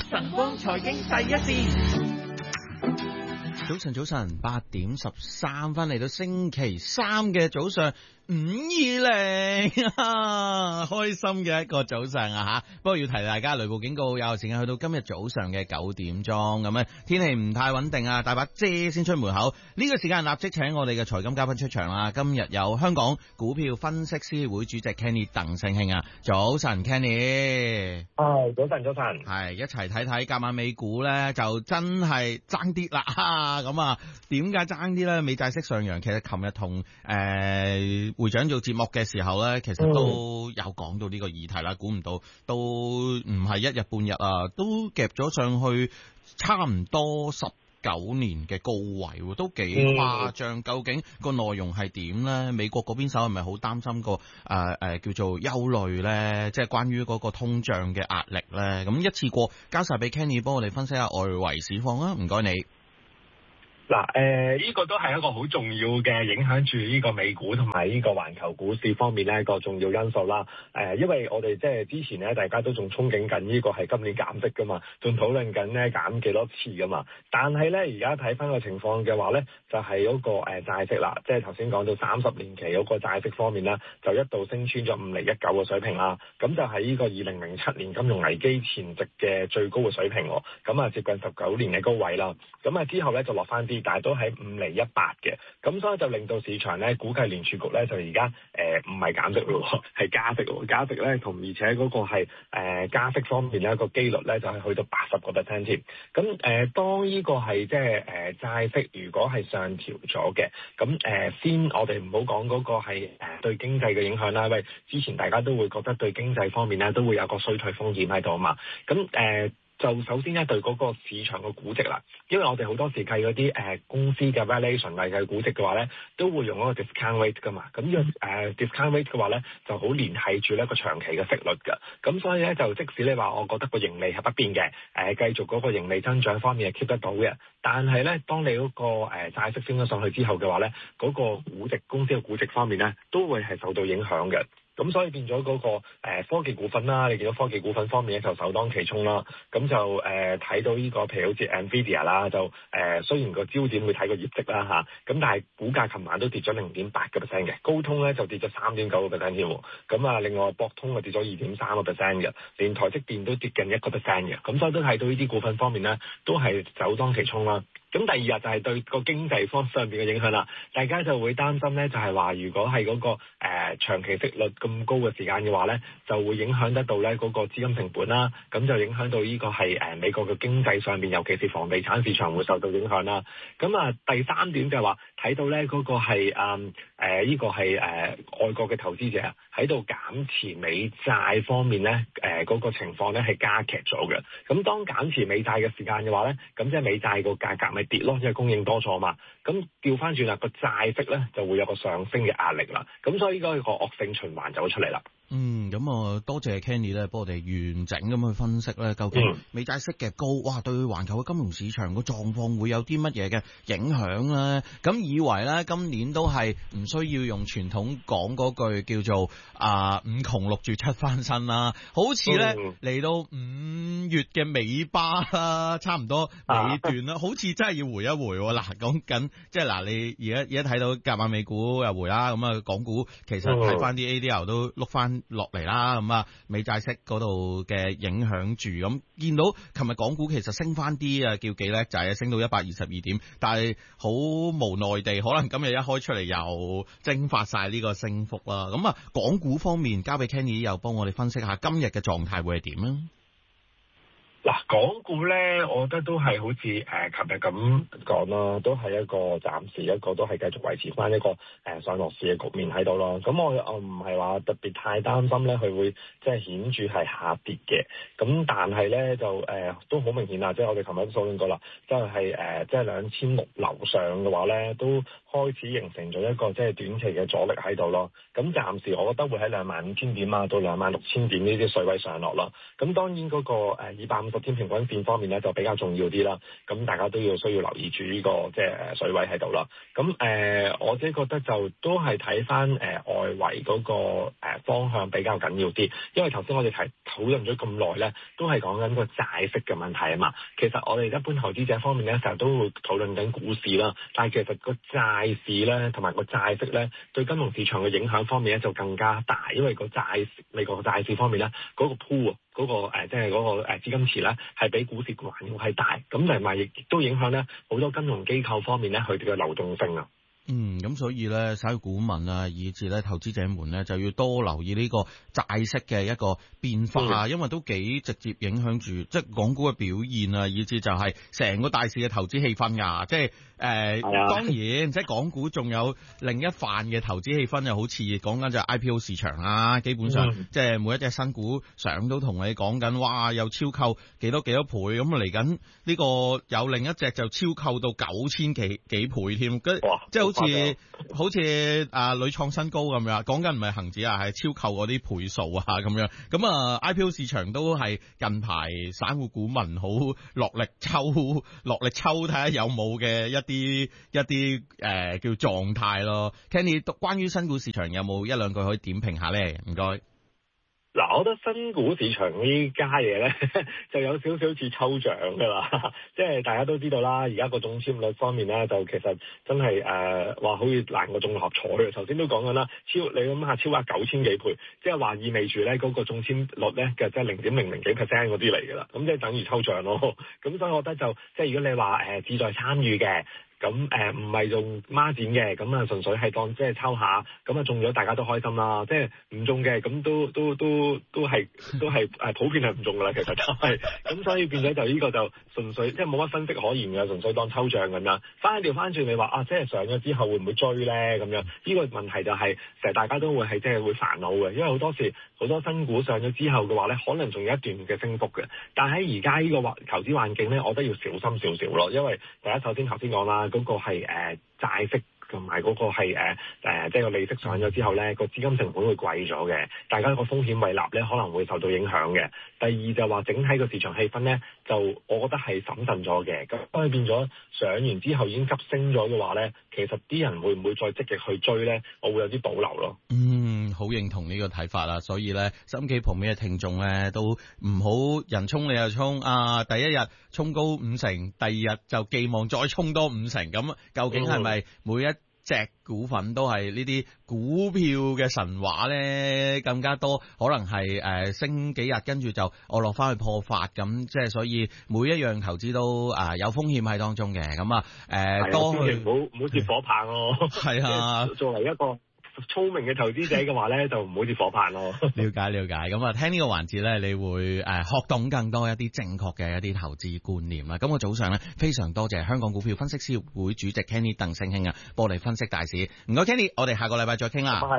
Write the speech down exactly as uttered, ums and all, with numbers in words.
晨光財經第一線。 早晨，早晨，八點十三分嚟到星期三嘅早上五二零，開心嘅一個早上啊吓！不過要提大家，雷暴警告有時間去到今日早上嘅九點鐘咁咧，天氣唔太穩定啊，帶把遮先出門口。呢、這個時間立即請我哋嘅財金嘉賓出場啦！今日有香港股票分析師會主席 Kenny 鄧勝興啊，早晨 Kenny。 哦，早晨，早晨。 係一齊睇睇隔晚美股咧，就真係爭啲啦哈！咁啊，點解爭啲咧？美債息上揚，其實琴日同誒會長做節目嘅時候咧，其實都有講到呢個議題啦。估唔到都唔係一日半日啊，都夾咗上去差唔多十九年嘅高位，都幾誇張。究竟個內容係點咧？美國嗰邊手係咪好擔心個誒誒叫做憂慮咧？即係關於嗰個通脹嘅壓力咧？咁一次過交晒俾 Kenny 幫我哋分析下外圍市況啊！唔該你。 嗱，誒、呃，呢、這個都係一個好重要嘅影響住呢個美股同埋呢個環球股市方面咧一個重要因素啦。誒、呃，因為我哋即係之前咧，大家都仲憧憬緊呢個係今年減息噶嘛，仲討論緊咧減幾多次噶嘛。但係咧，而家睇翻個情況嘅話咧，就係、是、嗰個誒債息啦，即係頭先講到三十年期嗰個債息方面咧，就一度升穿咗五厘一九嘅水平啦。咁就係呢個二零零七年金融危機前夕嘅最高嘅水平喎。咁啊，接近十九年嘅高位啦。咁啊，之後咧就落翻啲。但係都喺五厘一八嘅，咁所以就令到市場咧估計聯儲局咧就而家誒唔係減息咯，係加息咯，加息咧同而且嗰個係誒、呃、加息方面咧個機率咧就係去到八十個 percent 添。咁誒、呃、當呢個係即係誒債息如果係上調咗嘅，咁誒、呃、先我哋唔好講嗰個係誒對經濟嘅影響啦，因為之前大家都會覺得對經濟方面咧都會有個衰退風險喺度啊嘛，咁誒。呃就首先咧對嗰個市場嘅估值啦，因為我哋好多時計嗰啲誒公司嘅 valuation 嚟計估值嘅話咧，都會用嗰個 discount rate 噶嘛。咁呢個誒 discount rate 嘅話咧，就好聯繫住呢個長期嘅息率㗎。咁所以咧就即使你話我覺得個盈利係不變嘅，誒、呃、繼續嗰個盈利增長方面係 keep 得到嘅，但係咧當你嗰、那個誒、呃、債息升咗上去之後嘅話咧，嗰、那個估值公司嘅估值方面咧都會係受到影響嘅。咁所以變咗嗰、那個、呃、科技股份啦，你見到科技股份方面咧就首當其衝啦。咁就誒睇、呃、到呢、這個譬如好似 Nvidia 啦，就誒、呃、雖然個焦點會睇個業績啦嚇，咁但係股價琴晚都跌咗零點八個 percent 嘅，高通咧就跌咗三點九個 percent 添。咁啊，另外博通啊跌咗二點三個 percent 嘅，連台積電都跌近一個 percent 嘅。咁所以都睇到呢啲股份方面咧，都係首當其衝啦。咁第二日就係對個經濟方上面嘅影響啦，大家就會擔心咧，就係話如果係嗰、那個誒、呃、長期息率咁高嘅時間嘅話咧，就會影響得到咧嗰個資金成本啦，咁就影響到呢個係誒、呃、美國嘅經濟上面，尤其是房地產市場會受到影響啦。咁啊第三點就係話睇到咧嗰、那個係誒誒呢個係誒、呃、外國嘅投資者喺度減持美債方面咧誒嗰個情況咧係加劇咗嘅。咁當減持美債嘅時間嘅話咧，咁即係美債個價格咪跌咯，因為供應多咗嘛。咁調翻轉啦，個債息咧就會有個上升嘅壓力啦。咁所以呢個個惡性循環就會出嚟啦。 嗯，咁啊，多謝 Kenny 咧，幫我哋完整咁去分析咧，究竟美債息嘅高，哇，對環球嘅金融市場個狀況會有啲乜嘢嘅影響咧？咁以為咧今年都係唔需要用傳統講嗰句叫做啊五窮六絕七翻身啦，好似咧嚟到五月嘅尾巴啦，差唔多尾段啦，好似真係要回一回喎。嗱，講緊即係嗱，你而家而家睇到隔晚美股又回啦，咁啊港股其實睇翻啲 A D R 都碌翻落嚟啦，咁啊美債息嗰度嘅影響住，咁見到琴日港股其實升翻啲啊，叫幾叻仔啊，升到一百二十二點，但係好無奈地，可能今日一開出嚟又蒸發晒呢個升幅啦。咁啊，港股方面交俾 Kenny 又幫我哋分析下今日嘅狀態會係點啊？ 嗱，港股咧，我覺得都係好似誒琴日咁講啦，都係一個暫時一個都係繼續維持翻一個誒、呃、上落市嘅局面喺度咯。咁我我唔係話特別太擔心咧，佢會即係顯著係下跌嘅。咁但係咧就誒、呃、都好明顯啦，即係我哋琴日都討論過啦，即係係誒即係兩千六樓上嘅話咧，都開始形成咗一個即係短期嘅阻力喺度咯。咁暫時我覺得會喺兩萬五千點啊到兩萬六千點呢啲水位上落咯。咁當然嗰個誒二百五十天天平均線方面咧就比較重要啲啦。咁大家都要需要留意住呢、這個即係水位喺度啦。咁誒、呃，我自己覺得就都係睇翻誒外圍嗰、那個、呃、方向比較緊要啲，因為頭先我哋提討論咗咁耐咧，都係講緊個債息嘅問題啊嘛。其實我哋一般投資者方面咧，成日都會討論緊股市啦，但係其實個債市咧同埋個債息咧對金融市場嘅影響方面咧就更加大，因為個債美國個債市方面咧嗰、那個 pool 啊，嗰、那個誒即係嗰個誒資金池咧係比股市還要係大，咁同埋亦都影響咧好多金融機構方面咧佢哋嘅流動性啊。 嗯，咁所以咧，使股民啊，以至咧投資者們咧，就要多留意呢個債息嘅一個變化啊，嗯、因為都幾直接影響住即係港股嘅表現啊，以至就係成個大市嘅投資氣氛啊，即係誒，呃啊、當然即係港股仲有另一範嘅投資氣氛，又好似講緊就係 I P O 市場啊，基本上、嗯、即係每一隻新股上都同你講緊，哇，又超購幾多幾多倍，咁啊嚟緊呢個有另一隻就超購到九千幾幾倍添，跟即係好。好似好似啊，屢創新高咁樣，講緊唔係恒指啊，係超購嗰啲倍數啊咁樣。咁啊 I P O 市場都係近排散戶股民好落力抽落力抽睇下有冇嘅一啲一啲誒、呃、叫狀態咯。Kenny，關於新股市場有冇一兩句可以點評下咧？唔該。 嗱，我覺得新股市場呢家嘢咧，就有少少似抽獎噶啦，即係大家都知道啦。而家個中籤率方面咧，就其實真係誒話好似難過中六合彩嘅。頭先都講緊啦，超你諗下超額九千幾倍，即係話意味住咧嗰個中籤率咧嘅即係零點零零幾 percent 嗰啲嚟㗎啦。咁即係等於抽獎咯。咁所以我覺得就即係如果你話誒志在參與嘅。咁誒唔係用孖展嘅，咁啊純粹係當即係抽下，咁啊中咗大家都開心啦。即係唔中嘅，咁都都都都係都係誒普遍係唔中噶啦，其實就係、是、咁，所以變咗就呢個就純粹即係冇乜分析可言嘅，純粹當抽獎咁樣。翻調翻轉你話啊，即係上咗之後會唔會追咧？咁樣呢、這個問題就係成日大家都會係即係會煩惱嘅，因為好多時好多新股上咗之後嘅話咧，可能仲有一段嘅升幅嘅。但喺而家呢個環投資環境咧，我覺得要小心少少咯，因為第一首先頭先講啦。嗰個係誒債息同埋嗰個係誒誒即係個利息上咗之後咧，個資金成本會貴咗嘅，大家個風險胃納咧可能會受到影響嘅。第二就話整體個市場氣氛咧，就我覺得係審慎咗嘅。咁當佢變咗上完之後已經急升咗嘅話咧，其實啲人會唔會再積極去追咧？我會有啲保留咯。 嗯，好認同呢個睇法啦。所以咧，收音機旁邊嘅聽眾咧都唔好人衝你又衝啊！第一日衝高五成，第二日就寄望再衝多五成。咁究竟係咪每一隻股份都係呢啲股票嘅神話咧？更加多可能係誒、呃、升幾日，跟住就我落翻去破發咁，即係所以每一樣投資都啊、呃、有風險喺當中嘅。咁啊誒多去唔好唔好接火棒咯。係啊，作為一個聰明嘅投資者嘅話咧，就唔好似火棒咯。 了解了解，咁啊，聽呢個環節咧，你會誒、呃、學懂更多一啲正確嘅一啲投資觀念啦。咁我早上咧非常多謝香港股票分析師協會主席 Kenny 鄧聲興啊，幫我哋分析大市。唔該 Kenny，我哋下個禮拜再傾啦。